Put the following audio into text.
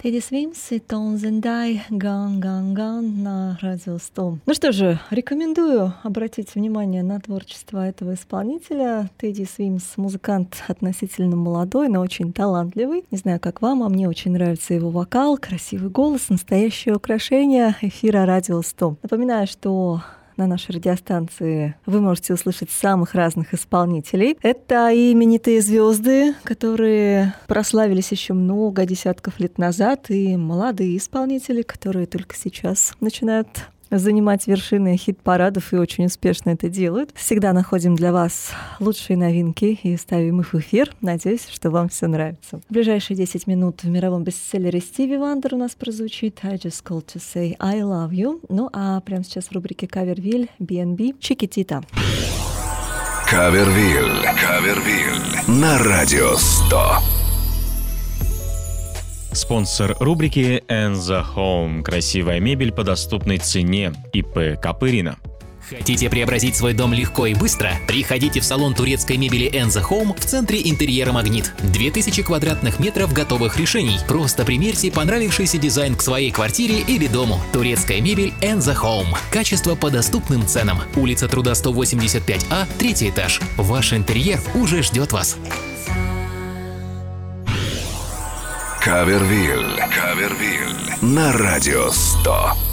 Teddy Swims и Tones and I, Gone на Радио 100. Ну что же, рекомендую обратить внимание на творчество этого исполнителя. Teddy Swims — музыкант относительно молодой, но очень талантливый. Не знаю, как вам, а мне очень нравится его вокал, красивый голос, настоящее украшение эфира Радио 100. Напоминаю, что на нашей радиостанции вы можете услышать самых разных исполнителей. Это и именитые звезды, которые прославились еще много десятков лет назад, и молодые исполнители, которые только сейчас начинают занимать вершины хит-парадов и очень успешно это делают. Всегда находим для вас лучшие новинки и ставим их в эфир. Надеюсь, что вам все нравится. В ближайшие 10 минут в мировом бестселлере Стиви Вандер у нас прозвучит I Just Called to Say I Love You. Ну а прямо сейчас в рубрике Кавервиль B&B Chiquitita. Кавервиль на Радио 100. Спонсор рубрики Enza Home. Красивая мебель по доступной цене. ИП Копырина. Хотите преобразить свой дом легко и быстро? Приходите в салон турецкой мебели Enza Home в центре интерьера «Магнит». 2000 квадратных метров готовых решений. Просто примерьте понравившийся дизайн к своей квартире или дому. Турецкая мебель Enza Home. Качество по доступным ценам. Улица Труда 185А, 3-й этаж. Ваш интерьер уже ждет вас. Кавервиль на Радио 100.